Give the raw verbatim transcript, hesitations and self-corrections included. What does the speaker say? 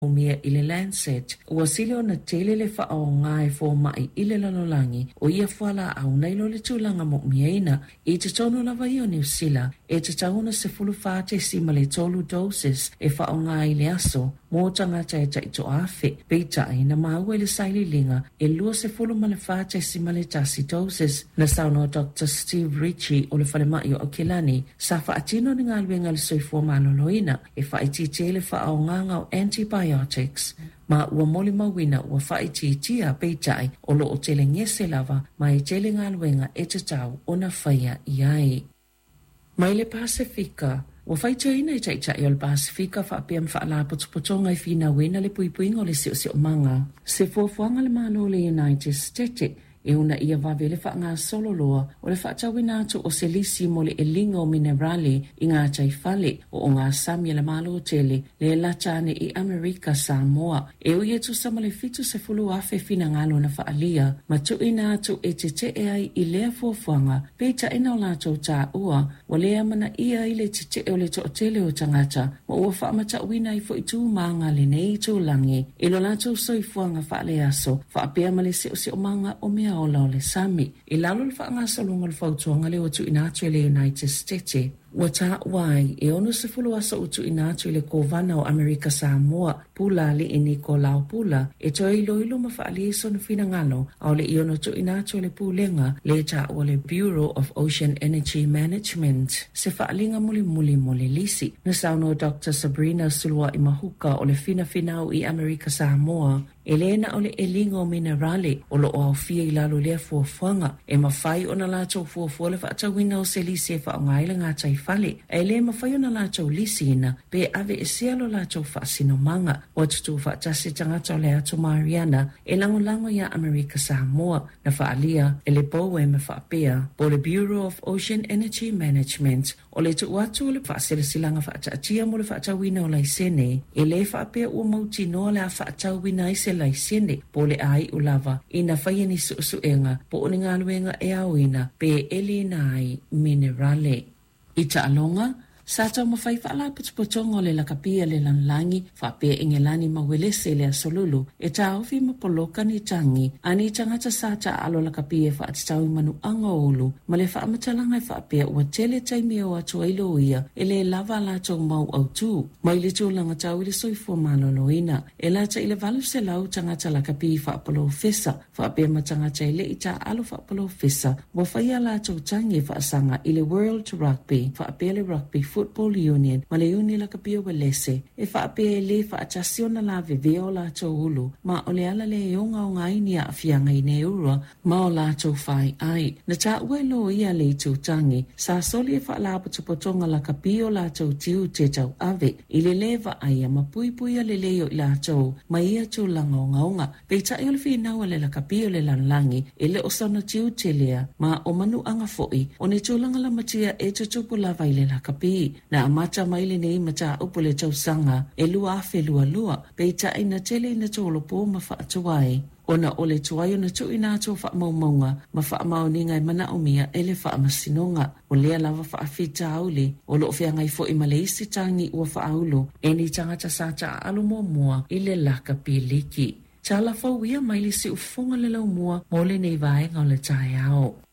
Mia ile Lancet, wasilio na tele le fa o ngai fo mai ile lalolangi, o ia fuala au nailo le tulanga mo miaina, e te tono lava i o New Zealand, e te tauna se fulu fate sima le tolu doses, e fa o ngai le aso, mo tangata e tai to afe, peita ai na maua le saili linga, e lua se fulu male fate sima le tasi doses, na sauno Doctor Steve Ritchie o le fale mai o Kilani, sa fa atino ni ngalwe ngal soifua maloloina, e fa iti tele fa o nganga o antibiotics. Ma ua moli mawina ua whaititia peitai o lo o tele ngese lava ma e tele ngaluenga e te tau o na whaia i ai. Mai le Pasifika, ua whaitaina i taitai o le Pasifika whaapiam whaala potopotonga i whina wena le puipuinga o le sio sio manga. Se fuafuanga le malo le United States, e una ia vavele wha ngā sololoa o le whaatawina atu o se lisi mo le elinga o minerale i ngā taifale o o ngā sami le malo o tele le latane i Amerika Samoa. E ui etu sama le fitu se fulu afe fina ngalo na whaalia ma tu ina atu e te te e ai i lea fuafuanga peita ina o lato tā ua o lea mana ia i le te te o le to o tele o tangata ma ua whaamata uina i fo i tū manga le nei tū langi i lo lato soifuanga whaale aso whaapea ma le se o se o manga o mea o lao le sami. I lalo le whaanga salunga le whautuanga le o tu inatu le United States. Ua tā wai, e ono se fulu asa utu inatu i le kovana o Amerika Samoa, pula li i Niko Lau Pula, e toi ilo ilo ma whaali iso na whina ngalo, au le i ono tu inatu le pulenga, le tā o le Bureau of Ocean Energy Management, se whaalinga muli muli muli lisi. Na sauno Doctor Sabrina Sulua i Mahuka o le whina whinau i Amerika Samoa, e lena o le elinga o minerale o lo o au fia i lalo lea fuafuanga, e mawhai o na lato fuafua le whaatawina o se lisi e whaongaila ngā tai fale, e le mawhai o na lato lisi ina, pe ave e sealo lato whaasino manga, o tutu whaatasi tangata o le ato Mariana, e lango lango ia Amerika Samoa, na whaalia, e le boe me whaapea, po le Bureau of Ocean Energy Management, o le tu watu o le whaasele silanga whaatatia mo le whaatawina o laisene, e le whaapea ua mauti noa le a whaatawina i se laisene, po le ai ulava, ina whaia ni suusuenga, po o ni ngaluenga e awina, pe eli nai minerale. I ta alonga, sa tau mawhai whaala putupotonga o le lakapia le lanlangi, whapea ingelani mawelese le asolulu, e ta ofi mapoloka ni tangi, ani tangata sa ta alo lakapia whaatitau manu anga olu, ma le whaamatalanga i whapea ua tele taimi o atu ailo ia, e le lava la tau mau au tu, mai le tūlanga tau i le soifua maloloina, e la ta i le valu se lau tangata lakapia whaapolo fesa, whapea matangata i le i ta alo whaapolo fesa, wa whaia la tau tangi whaasanga i le World Rugby, whapea le Rugby Football Union, ma le uni la kapia walese, e whaapea e le whaatasiona la veveo la tau ulu, ma o le ala le eonga o ngai ni a fianga i ne urua, ma o la tau whai ai. Na ta uelo ia le tau tangi, sa soli e whaala putupotonga la kapia o la tau tiu te tau ave, i le leva aia ma pui pui a le leo i la tau, ma ia tau langa o ngaonga, pe ta e le whinaua le la kapia le lanlangi, e le o sauna tiu te lea, ma o manu anga foi, o ne tau langa la matia e te tupu lava i le la kapia, na amata maile nei mata upo le tau sanga, e lua afe lua lua, pe ta ina tele ina tolo po ma wha atuai. Ona ole tuai ona tu ina atu wha maumaunga, ma wha mauninga i mana umia e le wha masinonga, o lea lava wha awhita aule, o lo fea ngai fo i maleisi tangi ua wha aulu, e ni tangata sa ta alu mua mua i le laka piliki. Ta la whauia maili si ufunga le lau mua, mo le nei vaenga o le tae ao.